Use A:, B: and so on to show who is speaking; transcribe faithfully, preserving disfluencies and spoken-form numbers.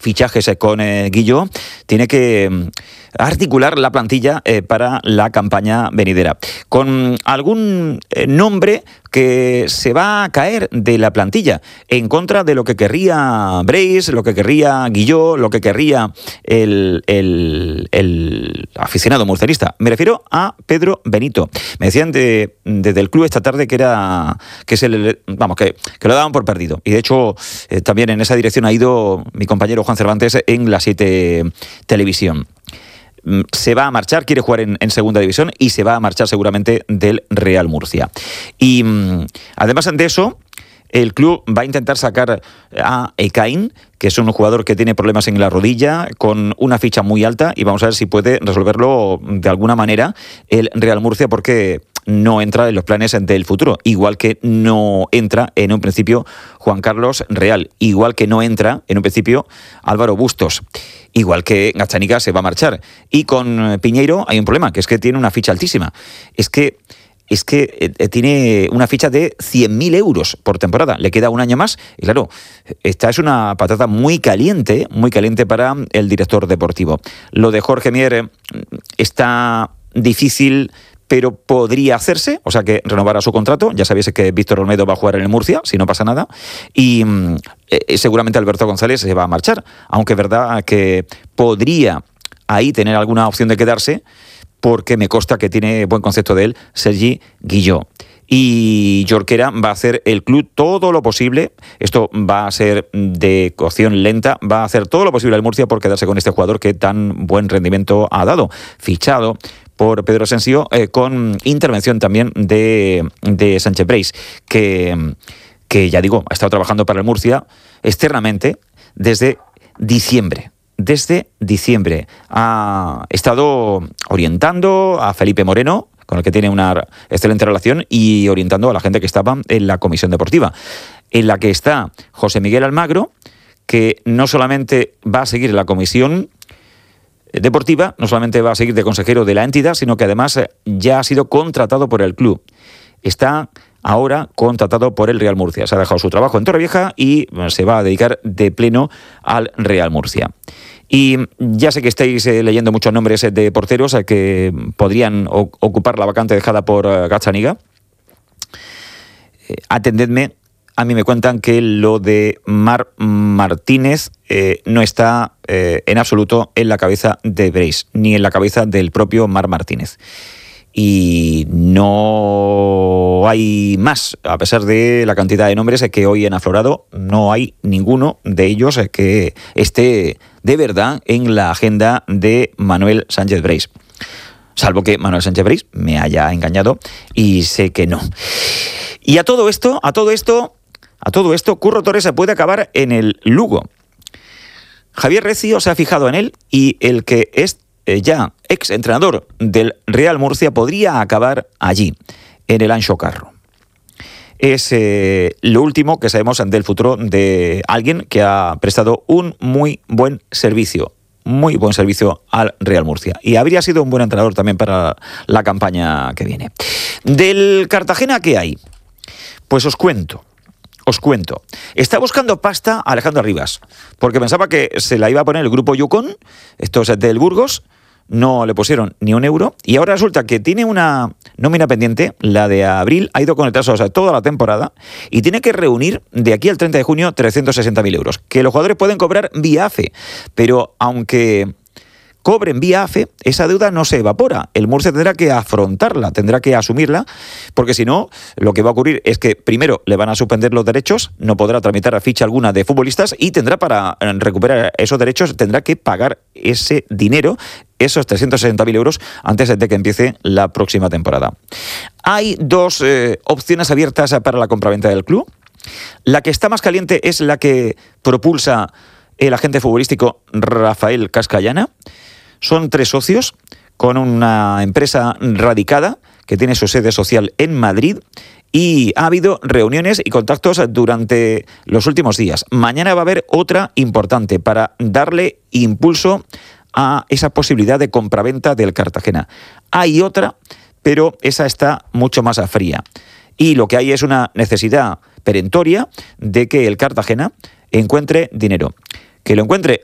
A: fichajes con eh, Guilló, tiene que eh, articular la plantilla eh, para la campaña venidera. Con algún eh, nombre que se va a caer de la plantilla en contra de lo que querría Breis, lo que querría Guilló, lo que querría el, el, el aficionado murcianista. Me refiero a Pedro Benito. Me decían de, desde el club esta tarde que era que se le, vamos que, que lo daban por perdido. Y de hecho eh, también en esa dirección ha ido mi compañero Juan Cervantes en la siete Televisión. Se va a marchar, quiere jugar en, en segunda división y se va a marchar seguramente del Real Murcia. Y mmm, además de eso, el club va a intentar sacar a Ekain, que es un jugador que tiene problemas en la rodilla, con una ficha muy alta, y vamos a ver si puede resolverlo de alguna manera el Real Murcia, porque no entra en los planes del futuro, igual que no entra en un principio Juan Carlos Real, igual que no entra en un principio Álvaro Bustos, igual que Gazzaniga se va a marchar. Y con Piñeiro hay un problema, que es que tiene una ficha altísima. Es que es que eh, tiene una ficha de cien mil euros por temporada. Le queda un año más y claro, esta es una patata muy caliente, muy caliente para el director deportivo. Lo de Jorge Mier está difícil, pero podría hacerse, o sea que renovará su contrato. Ya sabéis que Víctor Olmedo va a jugar en el Murcia, si no pasa nada, y eh, seguramente Alberto González se va a marchar, aunque es verdad que podría ahí tener alguna opción de quedarse, porque me consta que tiene buen concepto de él Sergi Guilló. Y Jorquera va a hacer el club todo lo posible, esto va a ser de cocción lenta, va a hacer todo lo posible el Murcia por quedarse con este jugador que tan buen rendimiento ha dado, fichado por Pedro Asensio, eh, con intervención también de, de Sánchez Breis, que, que ya digo, ha estado trabajando para el Murcia externamente desde diciembre. Desde diciembre ha estado orientando a Felipe Moreno, con el que tiene una excelente relación, y orientando a la gente que estaba en la comisión deportiva, en la que está José Miguel Almagro, que no solamente va a seguir en la comisión deportiva, no solamente va a seguir de consejero de la entidad, sino que además ya ha sido contratado por el club. Está ahora contratado por el Real Murcia. Se ha dejado su trabajo en Torrevieja y se va a dedicar de pleno al Real Murcia. Y ya sé que estáis eh, leyendo muchos nombres de porteros eh, que podrían o- ocupar la vacante dejada por eh, Gazzaniga. Eh, atendedme, a mí me cuentan que lo de Mar Martínez eh, no está eh, en absoluto en la cabeza de Breis, ni en la cabeza del propio Mar Martínez. Y no hay más, a pesar de la cantidad de nombres que hoy han aflorado, no hay ninguno de ellos que esté de verdad en la agenda de Manuel Sánchez Breis. Salvo que Manuel Sánchez Breis me haya engañado y sé que no. Y a todo esto, a todo esto, a todo esto, Curro Torres se puede acabar en el Lugo. Javier Recio se ha fijado en él y el que es Eh, ya ex entrenador del Real Murcia podría acabar allí, en el Anxo Carro. Es eh, lo último que sabemos del futuro de alguien que ha prestado un muy buen servicio, muy buen servicio al Real Murcia, y habría sido un buen entrenador también para la campaña que viene. Del Cartagena, ¿qué hay? Pues os cuento. Os cuento. Está buscando pasta Alejandro Rivas, porque pensaba que se la iba a poner el grupo Yukon, estos del Burgos, no le pusieron ni un euro, y ahora resulta que tiene una nómina pendiente, la de abril, ha ido con el trazo, o sea, toda la temporada, y tiene que reunir de aquí al treinta de junio trescientos sesenta mil euros, que los jugadores pueden cobrar vía A F E, pero aunque cobren vía A F E, esa deuda no se evapora. El Murcia tendrá que afrontarla, tendrá que asumirla, porque si no, lo que va a ocurrir es que primero le van a suspender los derechos, no podrá tramitar ficha alguna de futbolistas y tendrá, para recuperar esos derechos, tendrá que pagar ese dinero, esos trescientos sesenta mil euros, antes de que empiece la próxima temporada. Hay dos eh, opciones abiertas para la compraventa del club. La que está más caliente es la que propulsa el agente futbolístico Rafael Cascallana. Son tres socios con una empresa radicada que tiene su sede social en Madrid, y ha habido reuniones y contactos durante los últimos días. Mañana va a haber otra importante para darle impulso a esa posibilidad de compraventa del Cartagena. Hay otra, pero esa está mucho más a fría. Y lo que hay es una necesidad perentoria de que el Cartagena encuentre dinero. Que lo encuentre